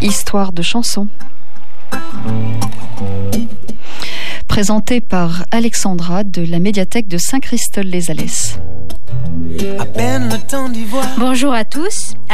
Histoire de chansons. Présenté par Alexandra de la médiathèque de Saint-Christol-les-Alès. Bonjour à tous.